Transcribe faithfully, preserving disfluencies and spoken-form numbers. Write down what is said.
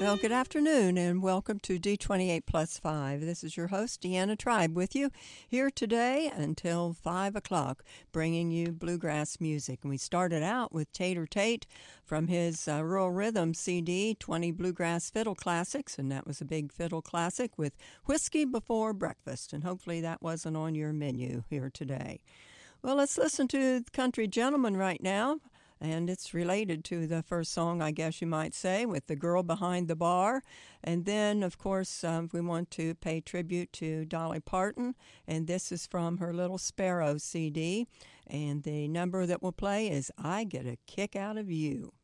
Well, good afternoon and welcome to D twenty-eight plus five. This is your host, Deanna Tribe, with you here today until five o'clock, bringing you bluegrass music. And we started out with Tater Tate from his uh, Rural Rhythm C D, twenty Bluegrass Fiddle Classics, and that was a big fiddle classic with Whiskey Before Breakfast, and hopefully that wasn't on your menu here today. Well, let's listen to Country Gentleman right now. And it's related to the first song, I guess you might say, with The Girl Behind the Bar. And then, of course, um, we want to pay tribute to Dolly Parton. And this is from her Little Sparrow C D. And the number that we'll play is I Get a Kick Out of You.